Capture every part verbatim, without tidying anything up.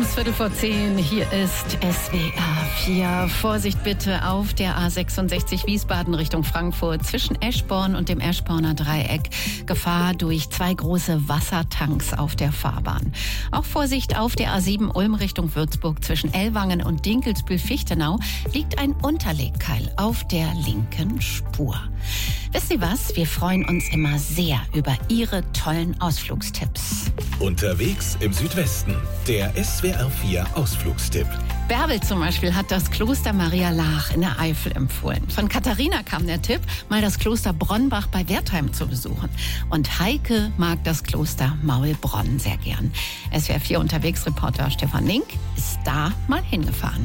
ist Viertel vor zehn. Hier ist S W R vier. Vorsicht bitte auf der A sechsundsechzig Wiesbaden Richtung Frankfurt zwischen Eschborn und dem Eschborner Dreieck. Gefahr durch zwei große Wassertanks auf der Fahrbahn. Auch Vorsicht auf der A sieben Ulm Richtung Würzburg zwischen Ellwangen und Dinkelsbühl-Fichtenau liegt ein Unterlegkeil auf der linken Spur. Wissen Sie was? Wir freuen uns immer sehr über Ihre tollen Ausflugstipps. Unterwegs im Südwesten, der S W R vier Ausflugstipp. Bärbel zum Beispiel hat das Kloster Maria Laach in der Eifel empfohlen. Von Katharina kam der Tipp, mal das Kloster Bronnbach bei Wertheim zu besuchen. Und Heike mag das Kloster Maulbronn sehr gern. S W R vier Unterwegsreporter Stefan Link ist da mal hingefahren.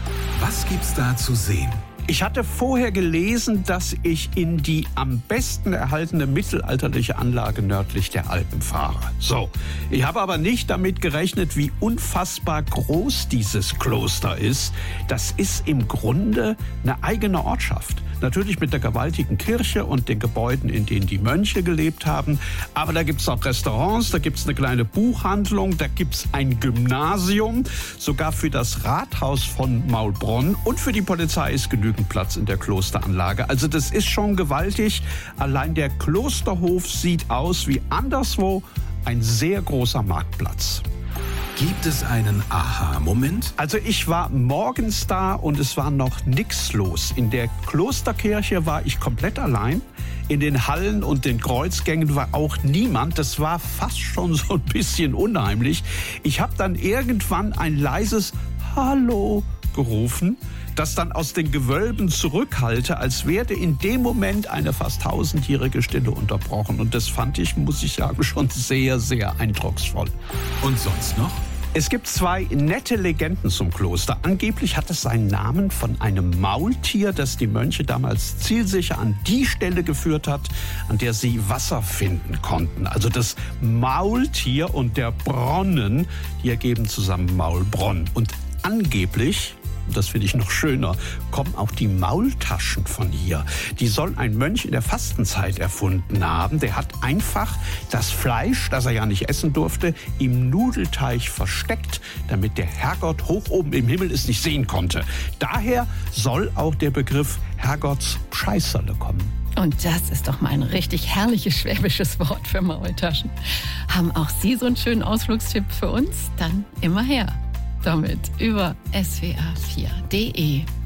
Was gibt's da zu sehen? Ich hatte vorher gelesen, dass ich in die am besten erhaltene mittelalterliche Anlage nördlich der Alpen fahre. So, ich habe aber nicht damit gerechnet, wie unfassbar groß dieses Kloster ist. Das ist im Grunde eine eigene Ortschaft. Natürlich mit der gewaltigen Kirche und den Gebäuden, in denen die Mönche gelebt haben. Aber da gibt's auch Restaurants, da gibt's eine kleine Buchhandlung, da gibt's ein Gymnasium. Sogar für das Rathaus von Maulbronn und für die Polizei ist genügend Platz in der Klosteranlage. Also das ist schon gewaltig. Allein der Klosterhof sieht aus wie anderswo ein sehr großer Marktplatz. Gibt es einen Aha-Moment? Also ich war morgens da und es war noch nichts los. In der Klosterkirche war ich komplett allein. In den Hallen und den Kreuzgängen war auch niemand. Das war fast schon so ein bisschen unheimlich. Ich habe dann irgendwann ein leises Hallo gerufen, das dann aus den Gewölben zurückhallte, als werde in dem Moment eine fast tausendjährige Stille unterbrochen. Und das fand ich, muss ich sagen, schon sehr, sehr eindrucksvoll. Und sonst noch? Es gibt zwei nette Legenden zum Kloster. Angeblich hat es seinen Namen von einem Maultier, das die Mönche damals zielsicher an die Stelle geführt hat, an der sie Wasser finden konnten. Also das Maultier und der Bronnen, die ergeben zusammen Maulbronn. Und angeblich, das finde ich noch schöner, kommen auch die Maultaschen von hier. Die soll ein Mönch in der Fastenzeit erfunden haben. Der hat einfach das Fleisch, das er ja nicht essen durfte, im Nudelteig versteckt, damit der Herrgott hoch oben im Himmel es nicht sehen konnte. Daher soll auch der Begriff Herrgotts Scheißerle kommen. Und das ist doch mal ein richtig herrliches schwäbisches Wort für Maultaschen. Haben auch Sie so einen schönen Ausflugstipp für uns? Dann immer her damit über S W R vier punkt de.